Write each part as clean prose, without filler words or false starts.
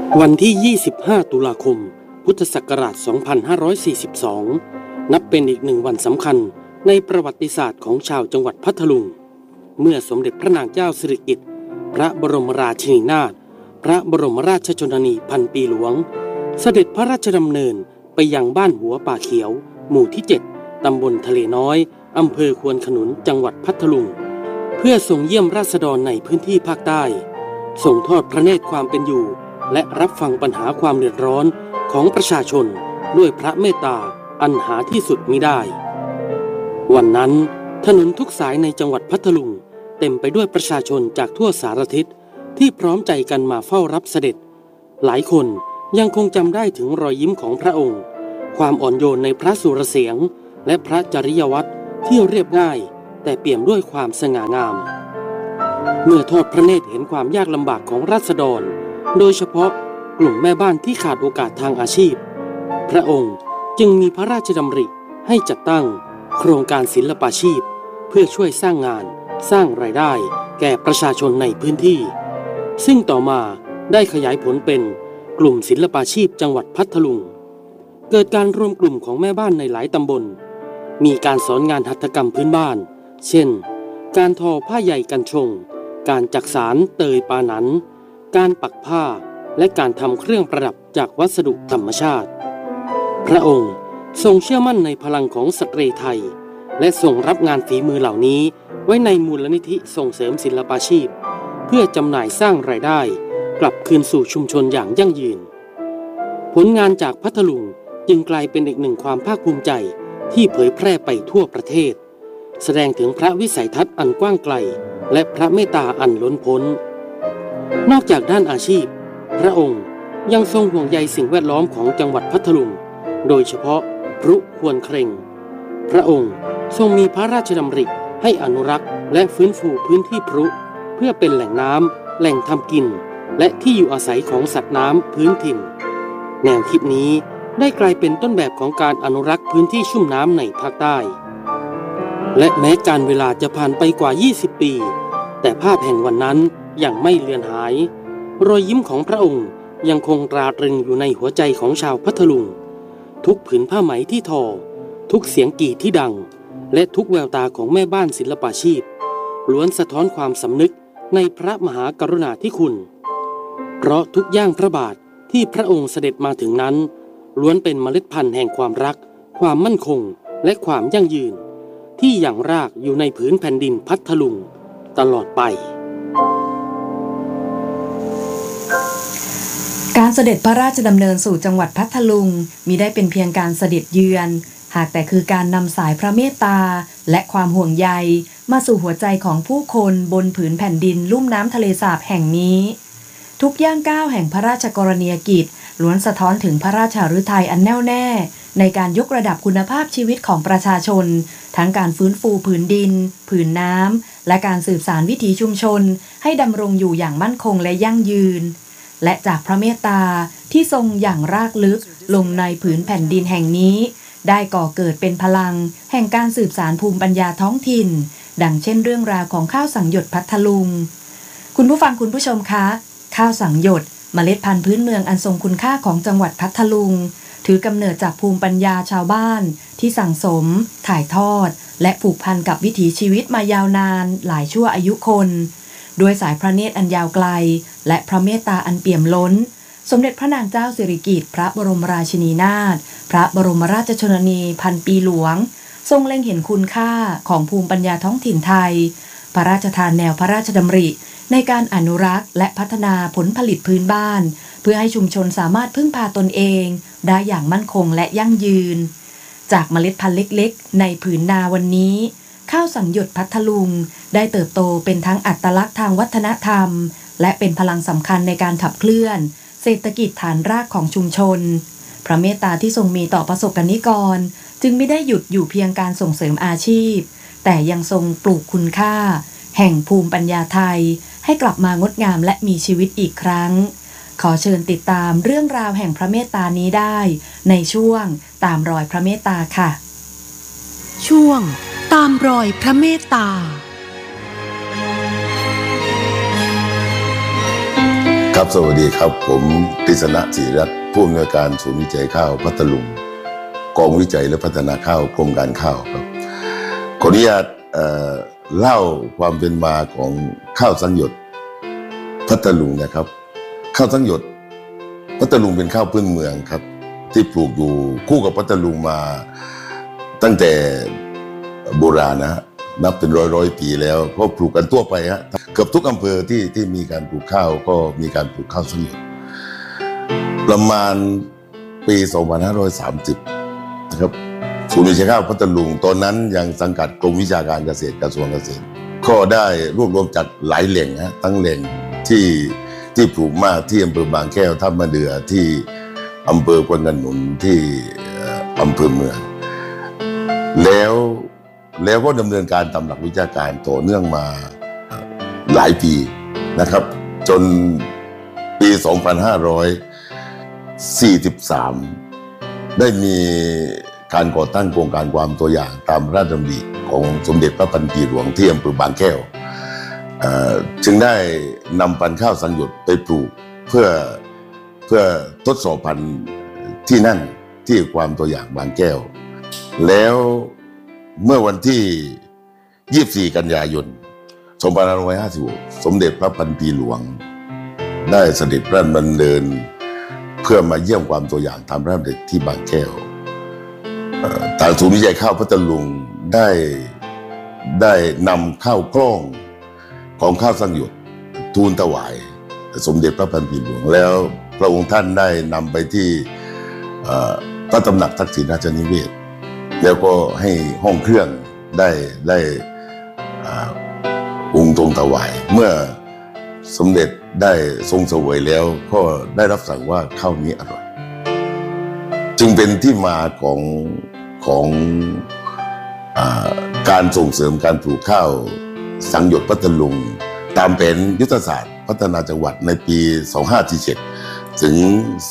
วันที่ 25 ตุลาคม พุทธศักราช 2542 นับเป็นอีกหนึ่งวันสำคัญในประวัติศาสตร์ของชาวจังหวัดพัทลุงเมื่อสมเด็จพระนางเจ้าสิริกิติ์พระบรมราชินีนาถพระบรมราชชนนีพันปีหลวงเสด็จพระราชดำเนินไปยังบ้านหัวป่าเขียวหมู่ที่ 7 ตำบลทะเลน้อยอำเภอควนขนุนจังหวัดพัทลุงเพื่อทรงเยี่ยมราษฎรในพื้นที่ภาคใต้ส่งทอดพระเนตรความเป็นอยู่และรับฟังปัญหาความเดือดร้อนของประชาชนด้วยพระเมตตาอันหาที่สุดมิได้วันนั้นถนนทุกสายในจังหวัดพัทลุงเต็มไปด้วยประชาชนจากทั่วสารทิศที่พร้อมใจกันมาเฝ้ารับเสด็จหลายคนยังคงจำได้ถึงรอยยิ้มของพระองค์ความอ่อนโยนในพระสุรเสียงและพระจริยวัตรที่เรียบง่ายแต่เปี่ยมด้วยความสง่างามเมื่อทอดพระเนตรเห็นความยากลำบากของราษฎรโดยเฉพาะกลุ่มแม่บ้านที่ขาดโอกาสทางอาชีพพระองค์จึงมีพระราชดำริให้จัดตั้งโครงการศิลปาชีพเพื่อช่วยสร้างงานสร้างรายได้แก่ประชาชนในพื้นที่ซึ่งต่อมาได้ขยายผลเป็นกลุ่มศิลปาชีพจังหวัดพัทลุงเกิดการรวมกลุ่มของแม่บ้านในหลายตำบลมีการสอนงานหัตถกรรมพื้นบ้านเช่นการทอผ้าใยกันชงการจักสานเตยปาหนันการปักผ้าและการทำเครื่องประดับจากวัสดุธรรมชาติพระองค์ทรงเชื่อมั่นในพลังของสตรีไทยและทรงรับงานฝีมือเหล่านี้ไว้ในมูลนิธิส่งเสริมศิลปาชีพเพื่อจำหน่ายสร้างรายได้กลับคืนสู่ชุมชนอย่างยั่งยืนผลงานจากพัทลุงจึงกลายเป็นอีกหนึ่งความภาคภูมิใจที่เผยแพร่ไปทั่วประเทศแสดงถึงพระวิสัยทัศน์อันกว้างไกลและพระเมตตาอันล้นพ้นนอกจากด้านอาชีพพระองค์ยังทรงห่วงใยสิ่งแวดล้อมของจังหวัดพัทลุงโดยเฉพาะพรุควรเคร่งพระองค์ทรงมีพระราชดำริให้อนุรักษ์และฟื้นฟูพื้นที่พรุเพื่อเป็นแหล่งน้ำแหล่งทำกินและที่อยู่อาศัยของสัตว์น้ำพื้นถิ่นแนวคิดนี้ได้กลายเป็นต้นแบบของการอนุรักษ์พื้นที่ชุ่มน้ำในภาคใต้และแม้การเวลาจะผ่านไปกว่า20 ปีแต่ภาพแห่งวันนั้นยังไม่เลือนหายรอยยิ้มของพระองค์ยังคงตราตรึงอยู่ในหัวใจของชาวพัทลุงทุกผืนผ้าไหมที่ทอทุกเสียงกี่ที่ดังและทุกแววตาของแม่บ้านศิลปาชีพล้วนสะท้อนความสำนึกในพระมหากรุณาธิคุณเพราะทุกย่างพระบาทที่พระองค์เสด็จมาถึงนั้นล้วนเป็นเมล็ดพันธุ์แห่งความรักความมั่นคงและความยั่งยืนที่ยังรากอยู่ในผืนแผ่นดินพัทลุงตลอดไปการเสด็จพระราชดำเนินสู่จังหวัดพัทลุงมิได้เป็นเพียงการเสด็จเยือนหากแต่คือการนำสายพระเมตตาและความห่วงใยมาสู่หัวใจของผู้คนบนผืนแผ่นดินลุ่มน้ำทะเลสาบแห่งนี้ทุกย่างก้าวแห่งพระราชกรณียกิจล้วนสะท้อนถึงพระราชฤทัยอันแน่วแน่ในการยกระดับคุณภาพชีวิตของประชาชนทั้งการฟื้นฟูผืนดินผืนน้ำและการสืบสานวิถีชุมชนให้ดำรงอยู่อย่างมั่นคงและยั่งยืนและจากพระเมตตาที่ทรงอย่างรากลึกลงในผืนแผ่นดินแห่งนี้ได้ก่อเกิดเป็นพลังแห่งการสืบสานภูมิปัญญาท้องถิ่นดังเช่นเรื่องราวของข้าวสังหยดพัทลุงคุณผู้ฟังคุณผู้ชมคะข้าวสังหยดเมล็ดพันธุ์พื้นเมืองอันทรงคุณค่าของจังหวัดพัทลุงถือกำเนิดจากภูมิปัญญาชาวบ้านที่สั่งสมถ่ายทอดและผูกพันกับวิถีชีวิตมายาวนานหลายชั่วอายุคนด้วยสายพระเนตรอันยาวไกลและพระเมตตาอันเปี่ยมล้นสมเด็จพระนางเจ้าสิริกิติ์พระบรมราชินีนาถพระบรมราชชนนีพันปีหลวงทรงเล็งเห็นคุณค่าของภูมิปัญญาท้องถิ่นไทยพระราชทานแนวพระราชดำริในการอนุรักษ์และพัฒนาผลผลิตพื้นบ้านเพื่อให้ชุมชนสามารถพึ่งพาตนเองได้อย่างมั่นคงและยั่งยืนจากเมล็ดพันธุ์เล็กๆในผืนนาวันนี้ข้าวสังหยดพัทลุงได้เติบโตเป็นทั้งอัตลักษณ์ทางวัฒนธรรมและเป็นพลังสำคัญในการขับเคลื่อนเศรษฐกิจฐานรากของชุมชนพระเมตตาที่ทรงมีต่อประสบกนิกรจึงไม่ได้หยุดอยู่เพียงการส่งเสริมอาชีพแต่ยังทรงปลูกคุณค่าแห่งภูมิปัญญาไทยให้กลับมางดงามและมีชีวิตอีกครั้งขอเชิญติดตามเรื่องราวแห่งพระเมตตานี้ได้ในช่วงตามรอยพระเมตตาค่ะช่วงตามรอยพระเมตตาครับสวัสดีครับผมกฤษณะศรีรัตน์ผู้อำนวยการศูนย์วิจัยข้าวพัทลุงกองวิจัยและพัฒนาข้าวกรมการข้าวครับขออนุญาตเล่าความเป็นมาของข้าวสังหยดพัทลุงนะครับข้าวสังหยดพัทลุงเป็นข้าวพื้นเมืองครับที่ปลูกอยู่คู่กับพัทลุงมาตั้งแต่โบราณนะฮะนับเป็นร้อยปีแล้วก็ปลูกกันทั่วไปฮะเกือบทุกอำเภอที่มีการปลูกข้าวก็มีการปลูกข้าวสังหยดประมาณปี 2530 นะครับศูนย์วิจัยข้าวพัทลุงตอนนั้นยังสังกัดกรมวิชาการเกษตรกระทรวงเกษตรก็ได้รวบรวมจากหลายแหล่งฮะทั้งแหล่งที่ปลูกมากที่อำเภอบางแก้วท่ามะเดือที่อำเภอควนขนุนที่อำเภอเมืองแล้วก็ดำเนินการตามหลักวิชาการต่อเนื่องมาหลายปีนะครับจนปี 2543 ได้มีการก่อตั้งโครงการความตัวอย่างตามพระราชดำริของสมเด็จพระพันปีหลวงที่อำเภอบางแก้วจึงได้นำพันธุ์ข้าวสังหยดไปปลูกเพื่อทดสอบพันธุ์ที่นั่นที่ความตัวอย่างบางแก้วแล้วเมื่อวันที่ 24 กันยายน 2556 สมเด็จพระพันปีหลวงได้เสด็จพระดำเนินเพื่อมาเยี่ยมความตัวอย่างตามพระดำริที่บางแก้วทางศูนย์วิจัยข้าวพัทลุงได้นำข้าวกล้องของข้าวสังหยดทูลถวายสมเด็จพระพันปีหลวงแล้วพระองค์ท่านได้นำไปที่พระตำหนักทักษิณราชนิเวศน์แล้วก็ให้ห้องเครื่องได้องค์ทรงถวายเมื่อสมเด็จได้ทรงเสวยแล้วก็ได้รับสั่งว่าข้าวนี้อร่อยจึงเป็นที่มาของการส่งเสริมการปลูกข้าวสังหยดพัทลุงตามแผนยุทธศาสตร์พัฒนาจังหวัดในปี 2547 ถึง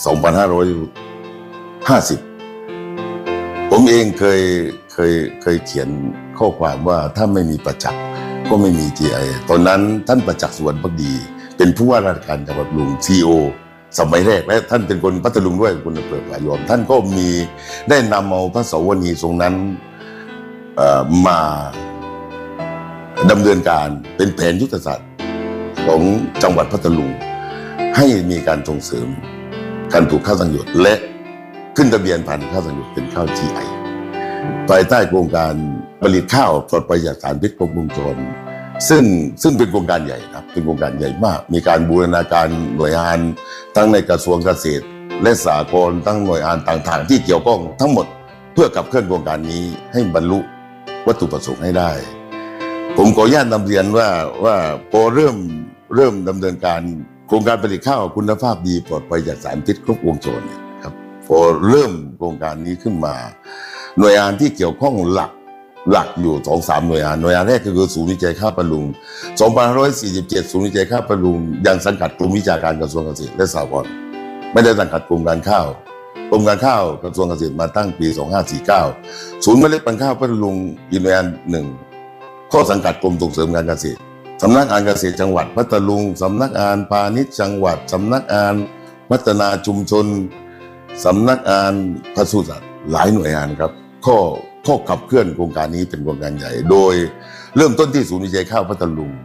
2550 ผมเองเคยเขียนข้อความว่าถ้าไม่มีประจักษ์ก็ไม่มี GI ตอนนั้นท่านประจักษ์สุวรรณภักดีเป็นผู้ว่าราชการจังหวัดพัทลุง CEO สมัยแรกและท่านเป็นคนพัทลุงด้วยคนอำเภอพายอมท่านก็ได้นำเอาพระเสาวนีทรงนั้นมาดำเนินการเป็นแผนยุทธศาสตร์ของจังหวัดพัทลุงให้มีการส่งเสริมการปลูกข้าวสังหยดและขึ้นทะเบียนพันธุ์ข้าวสังหยดเป็นข้าว GI ภายใต้โครงการผลิตข้าวปลอดภัยจากสารพิษครบวงจรซึ่งเป็นโครงการใหญ่ครับเป็นโครงการใหญ่มากมีการบูรณาการหน่วยงานทั้งในกระทรวงเกษตรและสหกรณ์ทั้งหน่วยงานต่างๆที่เกี่ยวข้องทั้งหมดเพื่อขับเคลื่อนโครงการนี้ให้บรรลุวัตถุประสงค์ให้ได้ผมขออนุญาตนำเรียนว่าพอเริ่มดำเนินการโครงการผลิตข้าวคุณภาพดีปลอดภัยจากสารพิษครบวงจรเนี่ยครับพอเริ่มโครงการนี้ขึ้นมาหน่วยงานที่เกี่ยวข้องหลักอยู่ 2-3 หน่วยงานแรกก็คือศูนย์วิจัยข้าวพัทลุง 2547 ศูนย์วิจัยข้าวพัทลุงยังสังกัดกรมวิชาการกระทรวงเกษตรและสหกรณ์ไม่ได้สังกัดกรมการข้าวกรมการข้าวกระทรวงเกษตรมาตั้งปี 2549 ศูนย์เมล็ดพันธุ์ข้าวพัทลุงอีกหน่วยงานหนึ่งข้อสังกัดกรมส่งเสริมการเกษตรสำนักงานเกษตรจังหวัดพัทลุงสำนักงานพาณิชย์จังหวัดสำนักงานพัฒนาชุมชนสำนักงานปศุสัตว์หลายหน่วยงานครับข้อขับเคลื่อนโครงการนี้เป็นโครงการใหญ่โดยเริ่มต้นที่ศูนย์วิจัยข้าวพัทลุง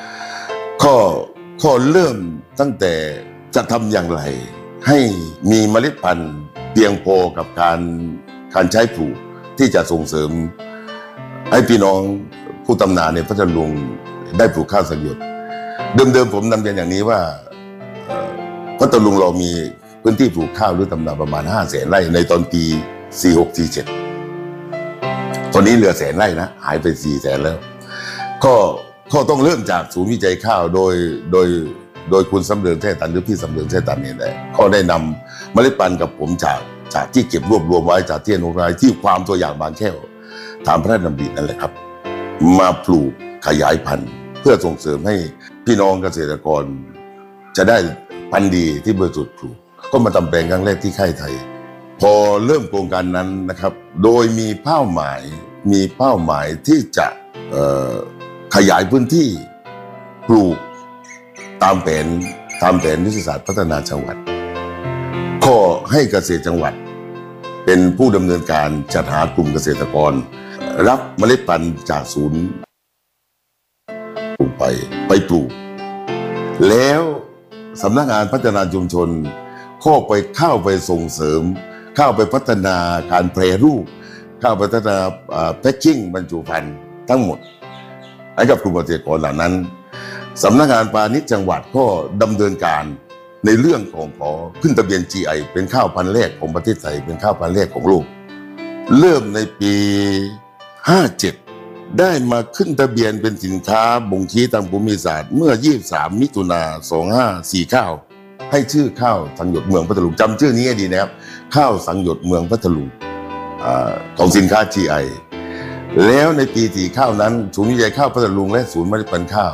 ข้อเริ่มตั้งแต่จะทำอย่างไรให้มีเมล็ดพันธุ์เพียงพอกับการใช้ปลูกที่จะส่งเสริมให้พี่น้องผู้ทำนาในพัทลุงได้ปลูกข้าวสังหยดเดิมผมนำเรียนอย่างนี้ว่าพัทลุงเรามีพื้นที่ปลูกข้าวหรือทำนาประมาณ 500,000 ไร่ในตอนปี 46-47 ตอนนี้เหลือ100,000 ไร่นะหายไป 400,000 แล้วก็ต้องเริ่มจากศูนย์วิจัยข้าวโดยคุณสำเริงแท้ตันหรือพี่สำเริงแท้ตันนี่แหละก็ได้นำเมล็ดพันธุ์กับผมจากที่เก็บรวบรวมไว้จากที่อนุรักษ์ที่ความตัวอย่างบางแก้วตามพระราชดำรินั่นแหละครับมาปลูกขยายพันธุ์เพื่อส่งเสริมให้พี่น้องเกษตรกรจะได้พันธุ์ดีที่บริสุทธิ์ปลูกก็มาทำแปลงครั้งแรกที่ค่ายไทยพอเริ่มโครงการนั้นนะครับโดยมีเป้าหมายที่จะขยายพื้นที่ปลูกตามแผำแผนยุทธศาสตร์พัฒนาจังหวัดข้อให้เกษตรจังหวัดเป็นผู้ดำเนินการจัดหากลุ่มเกษตรกรรับเมล็ดพันธุ์จากศูนย์ปลูกไปปลูกแล้วสำนักงานพัฒนาชุมชนเข้าไปส่งเสริมเข้าไปพัฒนาการแปรรูปเข้าไปพัฒนาแพ็คกิ้งบรรจุภัณฑ์ทั้งหมดให้กับกลุ่มเกษตรกรเหล่านั้นสำนักงานพาณิชย์จังหวัดก็ดำเนินการในเรื่องของขอขึ้นทะเบียน GI เป็นข้าวพันธุ์แรกของประเทศไทยเป็นข้าวพันธุ์แรกของโลกเริ่มในปี 57 ได้มาขึ้นทะเบียนเป็นสินค้าบ่งชี้ทางภูมิศาสตร์เมื่อ 23 มิถุนา 2549 ให้ชื่อข้าวสังหยดเมืองพัทลุงจำชื่อนี้ให้ดีนะครับข้าวสังหยดเมืองพัทลุงของสินค้า GI แล้วในปี49นั้นศูนย์วิจัยข้าวพัทลุงและศูนย์เมล็ดพันธุ์ข้าว